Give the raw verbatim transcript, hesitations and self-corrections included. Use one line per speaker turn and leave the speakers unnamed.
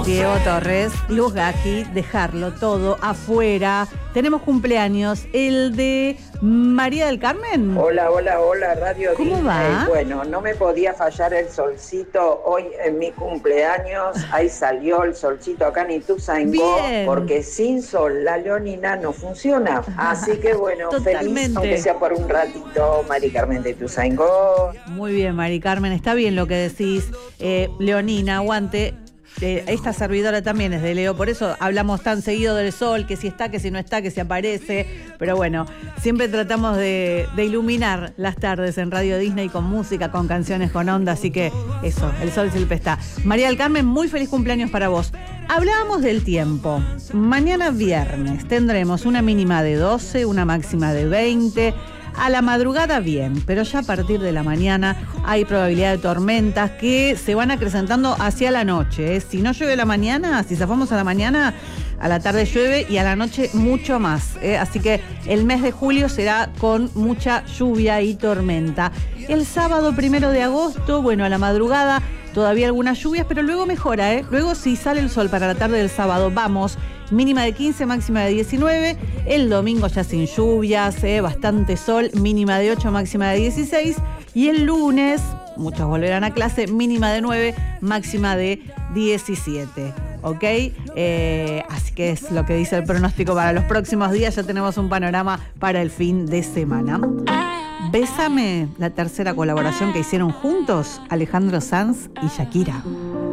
Diego Torres, Luz Gaki, dejarlo todo afuera. Tenemos cumpleaños, el de María del Carmen.
Hola, hola, hola, Radio
¿Cómo
Disney.
va?
Bueno, no me podía fallar el solcito hoy en mi cumpleaños. Ahí salió el solcito acá en Ituzaingó,
Bien.
porque sin sol la leonina no funciona. Así que bueno,
Totalmente.
feliz, aunque sea por un ratito, Mari Carmen de Ituzaingó.
Muy bien, Mari Carmen, está bien lo que decís. Eh, Leonina, aguante. Eh, esta servidora también es de Leo, por eso hablamos tan seguido del sol, que si está, que si no está, que si aparece. Pero bueno, siempre tratamos de, de iluminar las tardes en Radio Disney con música, con canciones, con onda. Así que eso, el sol siempre está. María del Carmen, muy feliz cumpleaños para vos. Hablábamos del tiempo. Mañana viernes tendremos una mínima de doce, una máxima de veinte. A la madrugada bien, pero ya a partir de la mañana hay probabilidad de tormentas que se van acrecentando hacia la noche, ¿eh? Si no llueve la mañana, si zafamos a la mañana, a la tarde llueve y a la noche mucho más, ¿eh? Así que el mes de julio será con mucha lluvia y tormenta. El sábado primero de agosto, bueno, a la madrugada todavía algunas lluvias, pero luego mejora, ¿eh? Luego si sale el sol para la tarde del sábado, vamos, mínima de quince, máxima de diecinueve. El domingo ya sin lluvias, ¿eh? Bastante sol, mínima de ocho, máxima de dieciséis. Y el lunes, muchos volverán a clase, mínima de nueve, máxima de diecisiete. ¿Ok? Eh, así que es lo que dice el pronóstico para los próximos días. Ya tenemos un panorama para el fin de semana. Bésame, la tercera colaboración que hicieron juntos Alejandro Sanz y Shakira.